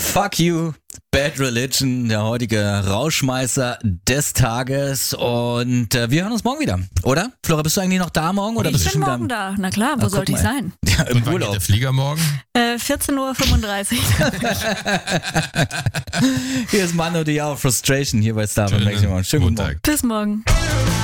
Fuck You, Bad Religion, der heutige Rauschmeißer des Tages. Und wir hören uns morgen wieder, oder? Flora, bist du eigentlich noch da morgen? Oder bist du Ich bin schon morgen da. Na klar, wo guck sollte ich mal. sein? Ja, im Und wann geht Urlaub. der Flieger morgen? 14:35 Uhr. Hier ist Manu Diao, Frustration, hier bei Star. Schönen guten Tag. Bis morgen.